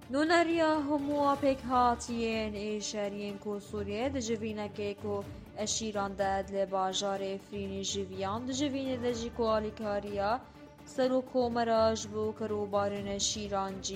نونریا همو پک هاتیین ایشارین کو سوریه دجوینه که کو اشیران داد لباجار افرینی جویان دجوینه دجی کو آلیکاریا سرو کومراج بو کرو بارن شیران جی